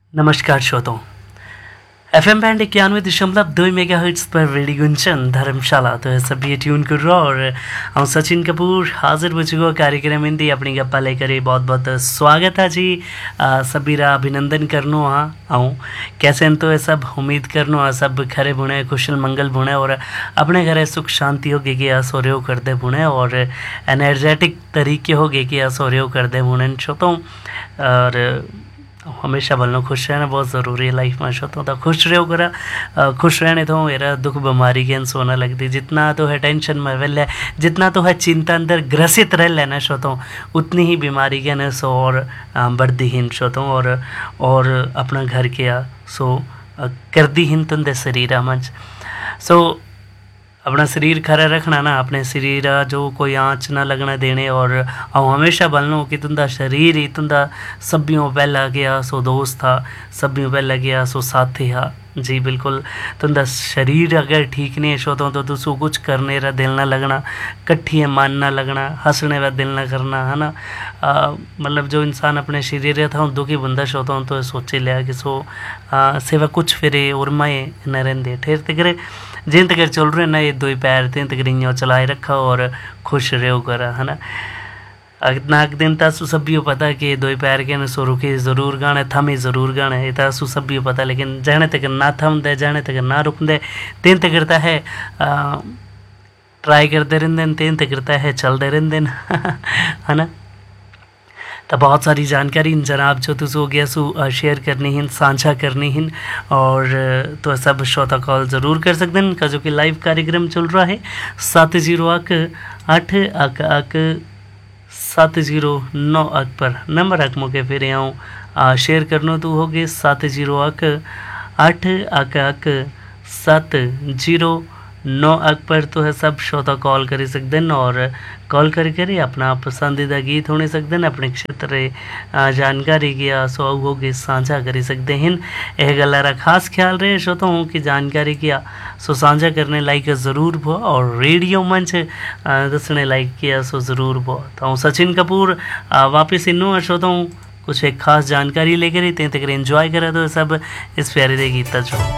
नमस्कार श्रोताओं, FM band 91.2 megahertz पर रेडियो गुंजन धर्मशाला तो सभी ट्यून कर रहा और हम सचिन कपूर हाजिर हो चुका कार्यक्रम हिंदी अपनी गप्पा लेकर बहुत बहुत स्वागत है जी। सभी रा अभिनंदन करनो आऊँ कैसे हैं तो सब उम्मीद करनो सब खरे बुने कुशल मंगल बुने और अपने घरे सुख शांति हो गए कि सोर्यो कर दे बुने और एनर्जेटिक तरीके हो गए कि सोर्यो कर दे बुने श्रोताओं। और हमेशा बोलना खुश रहना बहुत ज़रूरी है लाइफ में शोता तो खुश रहो करा खुश रहने तो मेरा दुख बीमारी के सोना लगती जितना तो है टेंशन में वेल जितना तो है चिंता अंदर ग्रसित रह लेना शोता उतनी ही बीमारी के न सो और बढ़ती हिन शोता और अपना घर के सो कर दी हिन तुंदे शरीर मंच सो अपना शरीर खरा रखना ना अपने शरीर जो कोई आँच ना लगना देने और हमेशा बोलना कि तुंदा शरीर ही तुंदा सब्बियों पहला गया सो दोस्त था सब्बियों पहला गया सो साथी हा जी बिल्कुल। तुंदा शरीर अगर ठीक नहीं है तो तुसू कुछ करने रा दिल ना लगना कट्ठी मन ना लगना हंसने रा दिल ना करना है ना। मतलब जो इंसान अपने शरीर था दुखी बंदा शोता तो सोचे लिया कि सो सेवा कुछ फिरे और मैं न रेंदे ठेर तक जिन तक चल रहे ना ये दो पैर तीन तक रिंग चलाए रखा और खुश रहो करा है ना। नाक दिन तासु सभी पता कि दो पैर के न सो रुके ज़रूर गाने थमे ज़रूर गाने ये तासु सभी पता लेकिन जाने तक ना थम दे जाने तक ना रुक दे तीन तक करता है ट्राई करते रहते तीन तक करता है चलते रहते है ना। तो बहुत सारी जानकारी जनाब जो तुझ हो गया सु शेयर करनी हिन साझा करनी हिन और तो सब श्रोता कॉल ज़रूर कर सकते हैं का जो कि लाइव कार्यक्रम चल रहा है 701-8 पर नंबर अक मौके फिर आऊँ शेयर करना तो हो गए 701-8 पर तो है सब श्रोता कॉल कर सकते हैं और कॉल करके अपना पसंदीदा गीत होने सकते हैं अपने क्षेत्र जानकारी की सो होगी साझा कर सकते हैं। यह गल खास ख्याल रहे श्रोता हूँ कि जानकारी किया सो साझा करने लायक ज़रूर भो और रेडियो मंच दसने लायक किया सो ज़रूर भो। तो सचिन कपूर वापस इन्नू श्रोता हूँ कुछ एक खास जानकारी लेकर ही तक एंजॉय करा तो सब इस प्यारे दे गीता जो